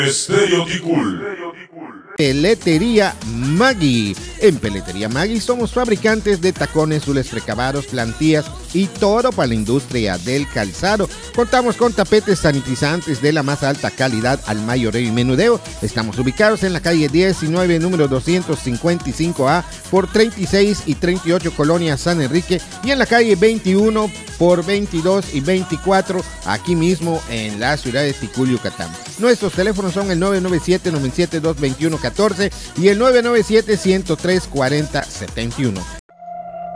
Estéreo Ticul. Peletería Maggi. En Peletería Maggi somos fabricantes de tacones, zules precabados, plantillas y todo para la industria del calzado. Contamos con tapetes sanitizantes de la más alta calidad al mayoreo y menudeo. Estamos ubicados en la calle 19, número 255A, por 36 y 38 Colonia San Enrique, y en la calle 21 por 22 y 24, aquí mismo en la ciudad de Ticul, Yucatán. Nuestros teléfonos son el 997-972-2114 y el 997-103-4071.